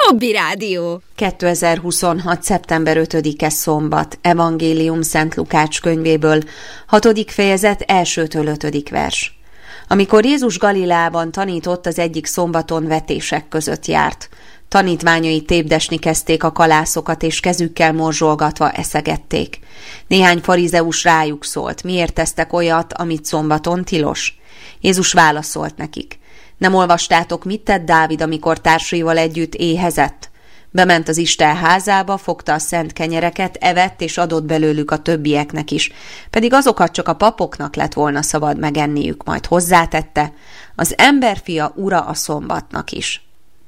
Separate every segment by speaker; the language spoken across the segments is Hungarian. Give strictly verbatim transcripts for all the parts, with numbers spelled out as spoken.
Speaker 1: Hobby Rádió.
Speaker 2: kétezer-huszonhat. szeptember ötödike szombat. Evangélium Szent Lukács könyvéből, hatodik fejezet, elsőtől ötödik vers. Amikor Jézus Galileában tanított, az egyik szombaton vetések között járt. Tanítványai tépdesni kezdték a kalászokat, és kezükkel morzsolgatva eszegették. Néhány farizeus rájuk szólt: miért tesztek olyat, amit szombaton tilos? Jézus válaszolt nekik: nem olvastátok, mit tett Dávid, amikor társaival együtt éhezett? Bement az Isten házába, fogta a szent kenyereket, evett és adott belőlük a többieknek is, pedig azokat csak a papoknak lett volna szabad megenniük, majd hozzátette: az emberfia ura a szombatnak is.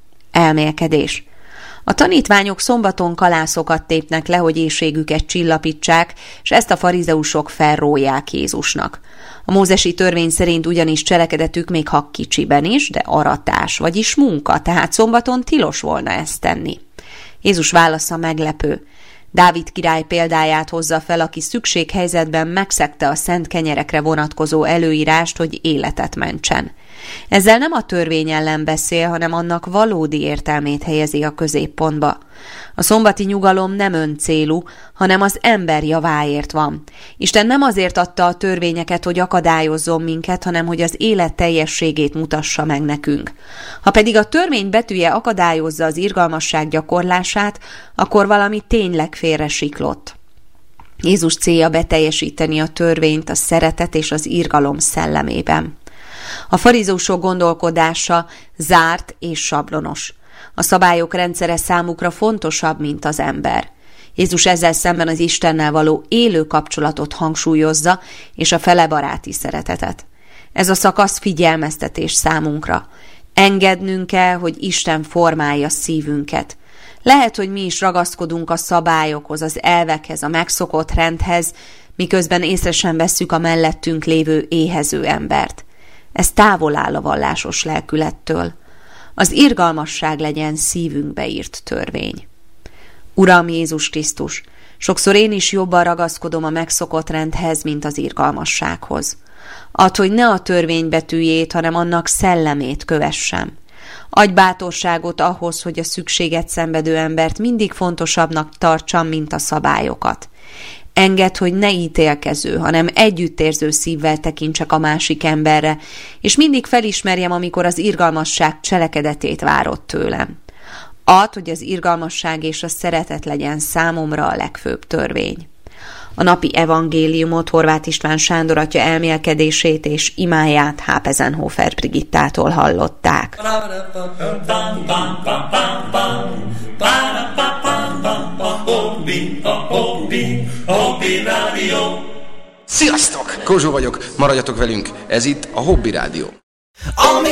Speaker 2: Elmélkedés. A tanítványok szombaton kalászokat tépnek le, hogy éhségüket csillapítsák, és ezt a farizeusok felróják Jézusnak. A mózesi törvény szerint ugyanis cselekedetük, még ha kicsiben is, de aratás, vagyis munka, tehát szombaton tilos volna ezt tenni. Jézus válasza meglepő. Dávid király példáját hozza fel, aki szükséghelyzetben megszegte a szent kenyerekre vonatkozó előírást, hogy életet mentsen. Ezzel nem a törvény ellen beszél, hanem annak valódi értelmét helyezi a középpontba. A szombati nyugalom nem öncélú, hanem az ember javáért van. Isten nem azért adta a törvényeket, hogy akadályozzon minket, hanem hogy az élet teljességét mutassa meg nekünk. Ha pedig a törvény betűje akadályozza az irgalmasság gyakorlását, akkor valami tényleg félresiklott. Jézus célja beteljesíteni a törvényt a szeretet és az irgalom szellemében. A farizeusok gondolkodása zárt és sablonos. A szabályok rendszere számukra fontosabb, mint az ember. Jézus ezzel szemben az Istennel való élő kapcsolatot hangsúlyozza, és a felebaráti szeretetet. Ez a szakasz figyelmeztetés számunkra. Engednünk kell, hogy Isten formálja szívünket. Lehet, hogy mi is ragaszkodunk a szabályokhoz, az elvekhez, a megszokott rendhez, miközben észre sem vesszük a mellettünk lévő éhező embert. Ez távol áll a vallásos lelkülettől. Az irgalmasság legyen szívünkbe írt törvény. Uram Jézus Krisztus, sokszor én is jobban ragaszkodom a megszokott rendhez, mint az irgalmassághoz. Add, hogy ne a törvény betűjét, hanem annak szellemét kövessem. Adj bátorságot ahhoz, hogy a szükséget szenvedő embert mindig fontosabbnak tartsam, mint a szabályokat. Engedd, hogy ne ítélkező, hanem együttérző szívvel tekintsek a másik emberre, és mindig felismerjem, amikor az irgalmasság cselekedetét várod tőlem. Add, hogy az irgalmasság és a szeretet legyen számomra a legfőbb törvény. A napi evangéliumot Horváth István Sándor atya elmélkedését és imáját Hápezenhofer Brigittától hallották.
Speaker 3: Sziasztok! Kozsó vagyok, maradjatok velünk, ez itt a Hobby Rádió.